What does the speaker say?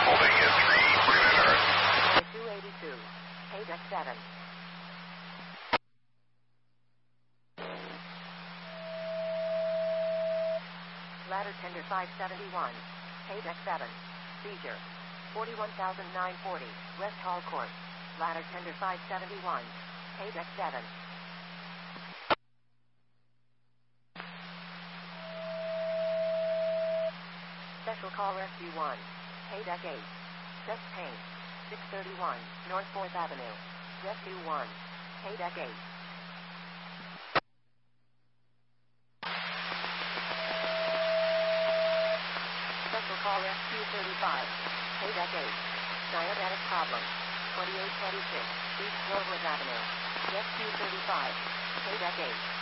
holding in 3 minutes. 282. Paydeck 7. Ladder tender 571. Paydeck 7. Seizure. 41,940. West Hall Court. Ladder tender 571. Paydeck 7. Special call rescue 1. Paydeck 8. Chest pain. 631 North 4th Avenue. Rescue 1. Paydeck 8. Special call rescue 35. Paydeck 8. Diabetic problem. 2826 East Groveland Avenue. Rescue 35. Paydeck 8.